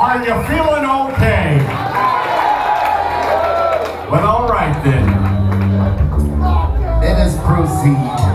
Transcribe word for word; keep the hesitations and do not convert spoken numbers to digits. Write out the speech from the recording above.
Are you feeling okay? Well, all right then. Let us proceed.